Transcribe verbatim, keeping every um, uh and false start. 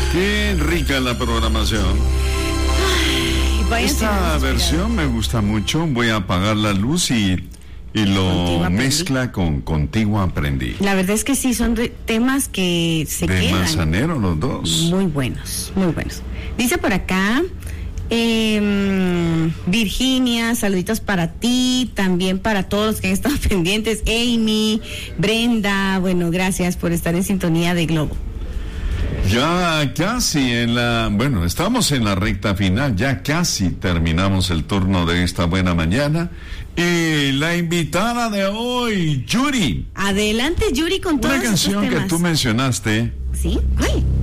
Qué rica la programación. Ay, Esta versión me gusta mucho. Voy a apagar la luz y, y lo mezcla con Contigo Aprendí. La verdad es que sí, son de, temas que se de quedan. De Manzanero los dos. Muy buenos, muy buenos. Dice por acá... Eh, Virginia, saluditos para ti, también para todos los que han estado pendientes, Amy, Brenda, bueno, gracias por estar en sintonía de Globo. Ya casi en la, bueno, estamos en la recta final, ya casi terminamos el turno de esta buena mañana. Y la invitada de hoy, Yuri. Adelante, Yuri, con todos una canción estos temas. que tú mencionaste. ¿Sí? ¿Cuál?